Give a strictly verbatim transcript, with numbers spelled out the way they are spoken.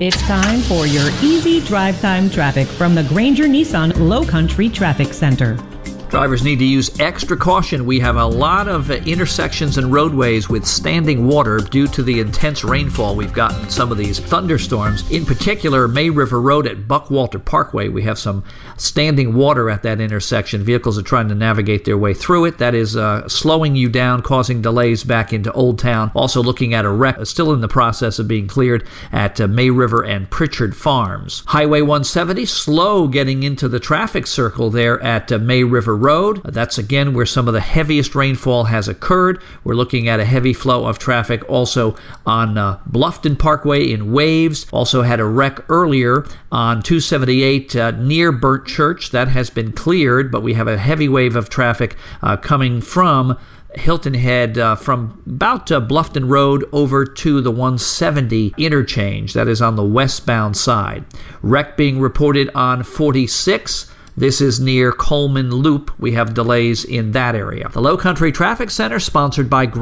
It's time for your easy drive time traffic from the Granger Nissan Low Country Traffic Center. Drivers need to use extra caution. We have a lot of uh, intersections and roadways with standing water due to the intense rainfall we've gotten in some of these thunderstorms. In particular, May River Road at Buckwalter Parkway, we have some standing water at that intersection. Vehicles are trying to navigate their way through it. That is uh, slowing you down, causing delays back into Old Town. Also looking at a wreck still in the process of being cleared at uh, May River and Pritchard Farms. Highway one seventy, slow getting into the traffic circle there at uh, May River Road. That's again where some of the heaviest rainfall has occurred. We're looking at a heavy flow of traffic also on uh, Bluffton Parkway in Waves. Also had a wreck earlier on two seventy-eight uh, near Burnt Church. That has been cleared, but we have a heavy wave of traffic uh, coming from Hilton Head uh, from about uh, Bluffton Road over to the one seventy interchange. That is on the westbound side. Wreck being reported on forty-six. This is near Coleman Loop. We have delays in that area. The Low Country Traffic Center, sponsored by